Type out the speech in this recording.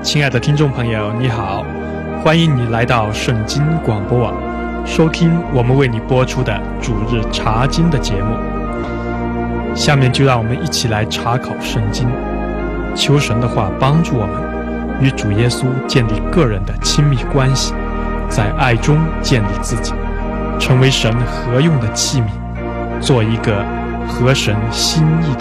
亲爱的听众朋友，你好，欢迎你来到圣经广播网，收听我们为你播出的主日查经的节目。下面就让我们一起来查考圣经，求神的话帮助我们与主耶稣建立个人的亲密关系，在爱中建立自己，成为神合用的器皿，做一个合神心意的